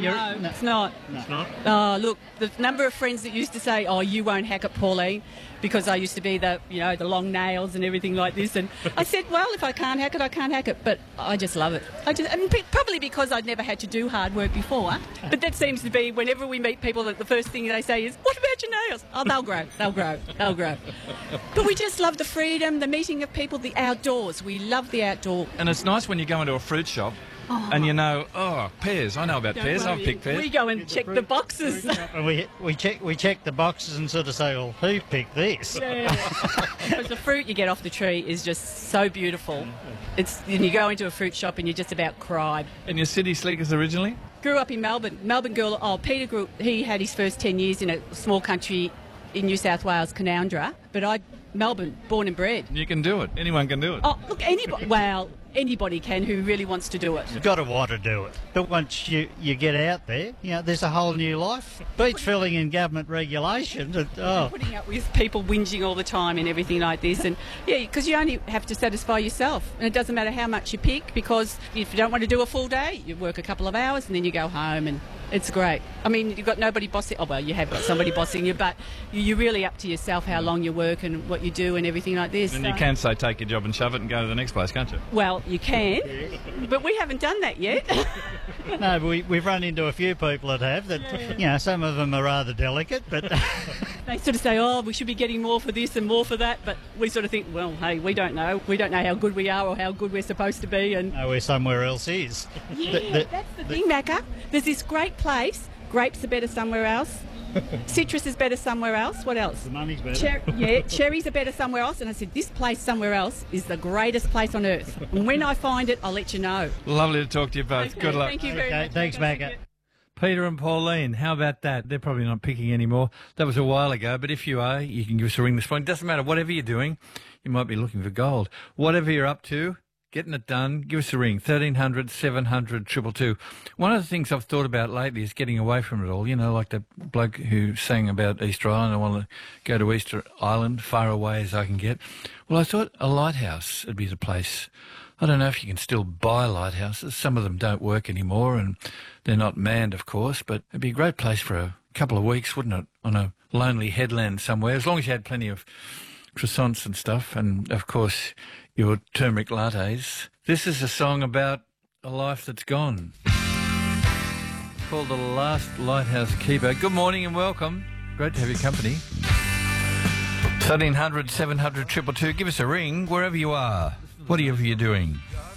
No, it's not. It's not? Oh, look, the number of friends that used to say, "Oh, you won't hack it, Pauline," because I used to be the long nails and everything like this. And I said, well, if I can't hack it, I can't hack it. But I just love it. Probably because I'd never had to do hard work before. But that seems to be whenever we meet people, that the first thing they say is, "What about your nails?" Oh, they'll grow. But we just love the freedom, the meeting of people, the outdoors. We love the outdoor. And it's nice when you go into a fruit shop and you know, pears. I know about pears. I've picked pears. We go and check the boxes. And we check the boxes and sort of say, well, who picked this? Yeah. Because the fruit you get off the tree is just so beautiful. And you go into a fruit shop and you just about cry. And you're city slickers originally? Grew up in Melbourne. Melbourne girl. Peter he had his first 10 years in a small country in New South Wales, Canowindra. But Melbourne, born and bred. You can do it. Anyone can do it. Oh, look, anybody can who really wants to do it. You've got to want to do it. But once you get out there, there's a whole new life. Beach filling in government regulations. Putting up with people whinging all the time and everything like this. And because you only have to satisfy yourself. And it doesn't matter how much you pick, because if you don't want to do a full day, you work a couple of hours and then you go home, and it's great. I mean, you've got nobody bossing. Oh, well, you have got somebody bossing you, but you're really up to yourself how long you work and what you do and everything like this. And you can say take your job and shove it and go to the next place, can't you? Well, you can, but we haven't done that yet. No, but we've run into a few people that have. That some of them are rather delicate, but they sort of say, "Oh, we should be getting more for this and more for that," but we sort of think, well, hey, we don't know. We don't know how good we are or how good we're supposed to be, and where somewhere else is. Yeah, that's the thing, Macca. There's this great place. Grapes are better somewhere else. Citrus is better somewhere else. What else? The money's better. Cherries are better somewhere else. And I said, this place somewhere else is the greatest place on earth. And when I find it, I'll let you know. Lovely to talk to you both. Okay, Good luck. Thank you very much. Thanks, Macca. Peter and Pauline, how about that? They're probably not picking anymore. That was a while ago, but if you are, you can give us a ring this morning. Doesn't matter, whatever you're doing, you might be looking for gold. Whatever you're up to, getting it done, give us a ring, 1300 700 222. One of the things I've thought about lately is getting away from it all. Like the bloke who sang about Easter Island, I want to go to Easter Island, far away as I can get. Well, I thought a lighthouse would be the place. I don't know if you can still buy lighthouses. Some of them don't work anymore, and they're not manned, of course, but it'd be a great place for a couple of weeks, wouldn't it, on a lonely headland somewhere, as long as you had plenty of croissants and stuff, and, of course, your turmeric lattes. This is a song about a life that's gone, called The Last Lighthouse Keeper. Good morning and welcome. Great to have your company. 1300 700 222. Give us a ring wherever you are, whatever you're doing.